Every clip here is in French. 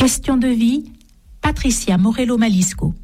Question de vie, Patricia Morello-Malisco.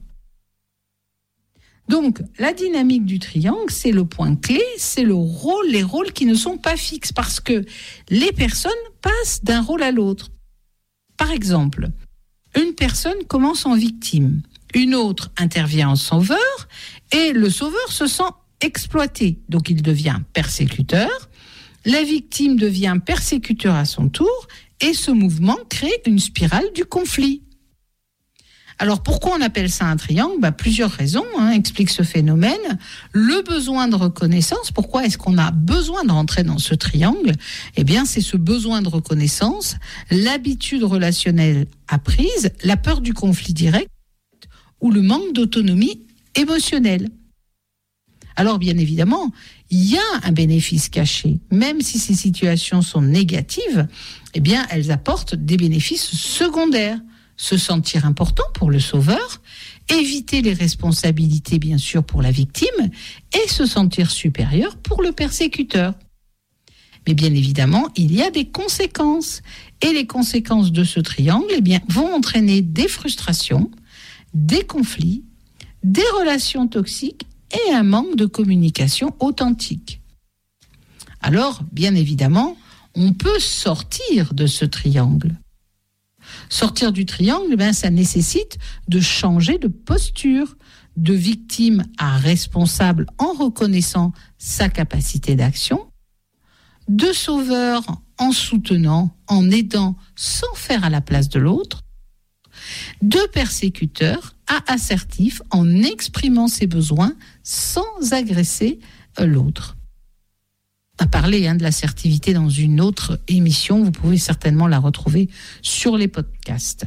Donc, la dynamique du triangle, c'est le point clé, c'est les rôles qui ne sont pas fixes parce que les personnes passent d'un rôle à l'autre. Par exemple, une personne commence en victime, une autre intervient en sauveur et le sauveur se sent exploité. Donc, il devient persécuteur, la victime devient persécuteur à son tour et ce mouvement crée une spirale du conflit. Alors, pourquoi on appelle ça un triangle ? Plusieurs raisons expliquent ce phénomène. Le besoin de reconnaissance. Pourquoi est-ce qu'on a besoin de rentrer dans ce triangle ? Eh bien, c'est ce besoin de reconnaissance, l'habitude relationnelle apprise, la peur du conflit direct ou le manque d'autonomie émotionnelle. Alors, bien évidemment, il y a un bénéfice caché. Même si ces situations sont négatives, eh bien, elles apportent des bénéfices secondaires. Se sentir important pour le sauveur, éviter les responsabilités bien sûr pour la victime et se sentir supérieur pour le persécuteur. Mais bien évidemment, il y a des conséquences et les conséquences de ce triangle vont entraîner des frustrations, des conflits, des relations toxiques et un manque de communication authentique. Alors, bien évidemment, on peut sortir de ce triangle. Sortir du triangle, ça nécessite de changer de posture, de victime à responsable en reconnaissant sa capacité d'action, de sauveur en soutenant, en aidant sans faire à la place de l'autre, de persécuteur à assertif en exprimant ses besoins sans agresser l'autre. À parler de l'assertivité dans une autre émission, vous pouvez certainement la retrouver sur les podcasts.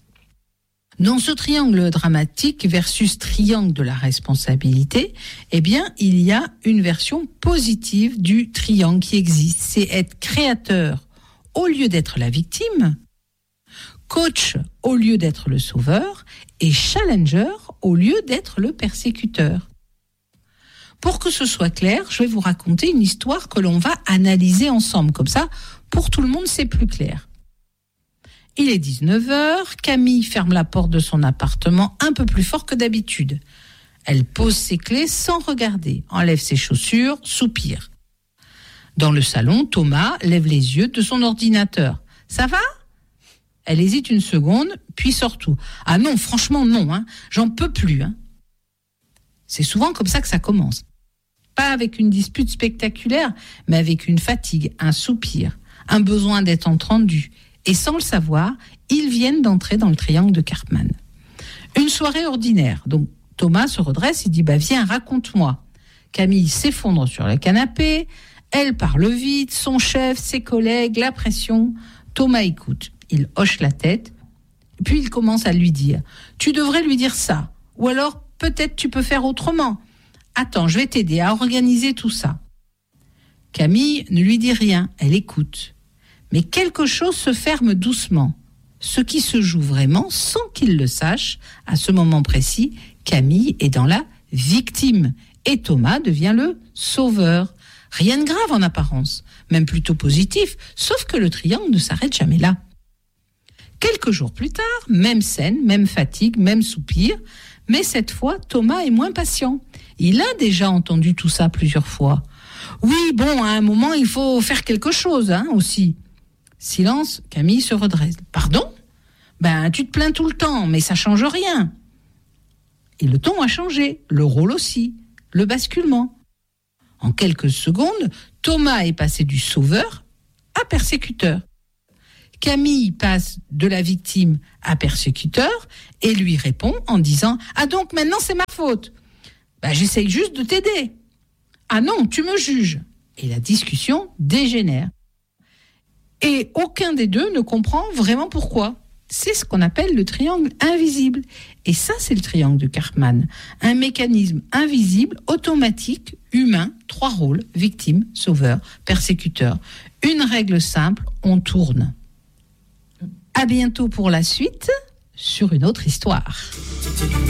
Dans ce triangle dramatique versus triangle de la responsabilité, il y a une version positive du triangle qui existe. C'est être créateur au lieu d'être la victime, coach au lieu d'être le sauveur et challenger au lieu d'être le persécuteur. Pour que ce soit clair, je vais vous raconter une histoire que l'on va analyser ensemble. Comme ça, pour tout le monde, c'est plus clair. Il est 19h, Camille ferme la porte de son appartement un peu plus fort que d'habitude. Elle pose ses clés sans regarder, enlève ses chaussures, soupire. Dans le salon, Thomas lève les yeux de son ordinateur. « Ça va ?» Elle hésite une seconde, puis sort tout. « Ah non, franchement non, j'en peux plus. » C'est souvent comme ça que ça commence. Pas avec une dispute spectaculaire, mais avec une fatigue, un soupir, un besoin d'être entendu. Et sans le savoir, ils viennent d'entrer dans le triangle de Karpman. Une soirée ordinaire. Donc Thomas se redresse, il dit « Viens, raconte-moi ». Camille s'effondre sur le canapé, elle parle vite, son chef, ses collègues, la pression. Thomas écoute, il hoche la tête, puis il commence à lui dire « Tu devrais lui dire ça » ou alors « Peut-être tu peux faire autrement. Attends, je vais t'aider à organiser tout ça. » Camille ne lui dit rien, elle écoute. Mais quelque chose se ferme doucement. Ce qui se joue vraiment, sans qu'il le sache, à ce moment précis, Camille est dans la victime et Thomas devient le sauveur. Rien de grave en apparence, même plutôt positif, sauf que le triangle ne s'arrête jamais là. Quelques jours plus tard, même scène, même fatigue, même soupir, mais cette fois, Thomas est moins patient. Il a déjà entendu tout ça plusieurs fois. Oui, bon, à un moment, il faut faire quelque chose, aussi. Silence, Camille se redresse. Pardon ? Tu te plains tout le temps, mais ça change rien. Et le ton a changé, le rôle aussi, le basculement. En quelques secondes, Thomas est passé du sauveur à persécuteur. Camille passe de la victime à persécuteur et lui répond en disant « Ah donc maintenant c'est ma faute !»« J'essaye juste de t'aider !»« Ah non, tu me juges !» Et la discussion dégénère. Et aucun des deux ne comprend vraiment pourquoi. C'est ce qu'on appelle le triangle invisible. Et ça, c'est le triangle de Karpman. Un mécanisme invisible, automatique, humain, 3 rôles, victime, sauveur, persécuteur. Une règle simple, on tourne. À bientôt pour la suite sur une autre histoire.